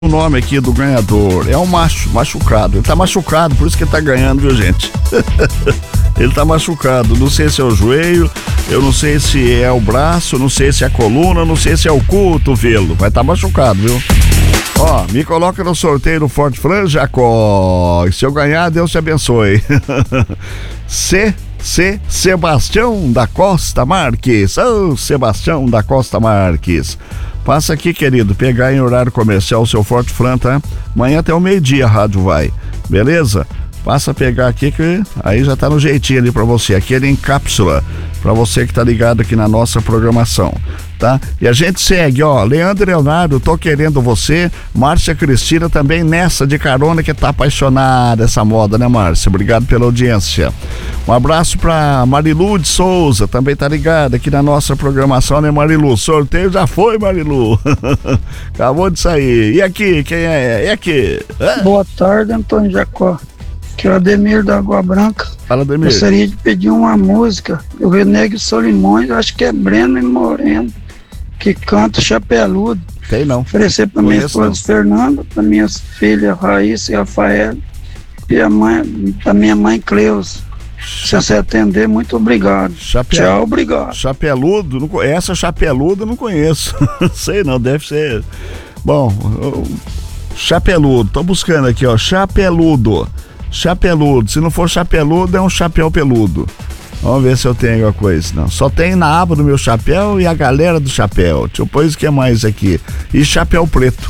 O nome aqui do ganhador é um machucado. Ele tá machucado, por isso que ele tá ganhando, viu, gente? Ele tá machucado. Não sei se é o joelho, eu não sei se é o braço, não sei se é a coluna, não sei se é o cotovelo. Vai tá machucado, viu? Ó, me coloca no sorteio do Forte Fran, Jacó. E se eu ganhar, Deus te abençoe. Sebastião da Costa Marques. Ô, Sebastião da Costa Marques. Passa aqui, querido, pegar em horário comercial o seu Forte Fran, tá? Amanhã até o meio-dia a rádio vai, beleza? Passa a pegar aqui que aí já tá no jeitinho ali pra você, aquele em cápsula, pra você que tá ligado aqui na nossa programação, tá? E a gente segue, ó, Leandro e Leonardo, tô querendo você, Márcia Cristina também nessa de carona que tá apaixonada essa moda, né, Márcia? Obrigado pela audiência. Um abraço pra Marilu de Souza, também tá ligada aqui na nossa programação, né, Marilu? Sorteio já foi, Marilu. Acabou de sair. E aqui, quem é? E aqui? Boa tarde, Antônio Jacó. Que é o Ademir da Água Branca. Fala, Ademir. Gostaria de pedir uma música do Renego Solimões, acho que é Breno e Moreno, que canta Chapeludo. Tem não. Oferecer para minha esposa Fernanda, para minhas filhas Raíssa e Rafael, e para minha mãe Cleus. Se você atender, muito obrigado. Tchau, obrigado. Chapeludo? Essa Chapeludo eu não conheço. Sei não, deve ser. Bom, Chapeludo, tô buscando aqui, ó. Chapeludo. Se não for chapeludo, é um chapéu peludo. Vamos ver se eu tenho alguma coisa. Não, só tem na aba do meu chapéu e a galera do chapéu. Deixa eu pôr o que é mais aqui. E chapéu preto.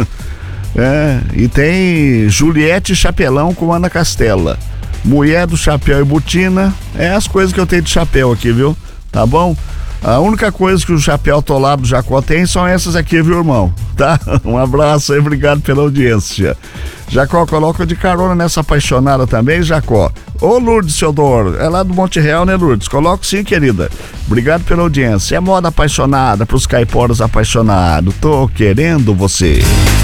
E tem Juliette Chapelão com Ana Castela. Mulher do chapéu e botina. É as coisas que eu tenho de chapéu aqui, viu? Tá bom? A única coisa que o chapéu atolado do Jacó tem são essas aqui, viu, irmão? Tá? Um abraço aí, obrigado pela audiência. Jacó, coloca de carona nessa apaixonada também, Jacó. Ô, Lourdes Teodoro, é lá do Monte Real, né, Lourdes? Coloco sim, querida. Obrigado pela audiência. É moda apaixonada pros caiporas apaixonados. Tô querendo você.